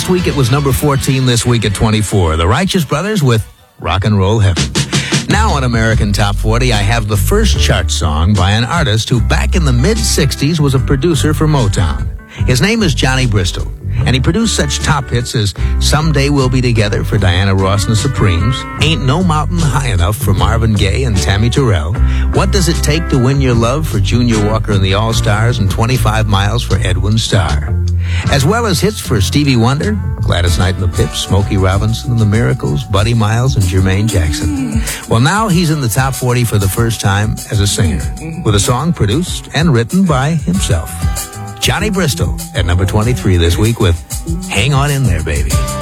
Last week it was number 14, this week at 24. The Righteous Brothers with Rock and Roll Heaven. Now on American Top 40, I have the first chart song by an artist who back in the mid-60s was a producer for Motown. His name is Johnny Bristol, and he produced such top hits as Someday We'll Be Together for Diana Ross and the Supremes, Ain't No Mountain High Enough for Marvin Gaye and Tammy Terrell, What Does It Take to Win Your Love for Junior Walker and the All-Stars, and 25 Miles for Edwin Starr. As well as hits for Stevie Wonder, Gladys Knight and the Pips, Smokey Robinson and the Miracles, Buddy Miles and Jermaine Jackson. Well, now he's in the top 40 for the first time as a singer, with a song produced and written by himself. Johnny Bristol at number 23 this week with Hang On In There, Baby.